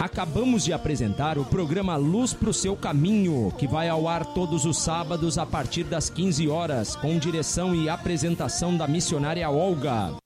Acabamos de apresentar o programa Luz pro Seu Caminho, que vai ao ar todos os sábados a partir das 15 horas, com direção e apresentação da missionária Olga.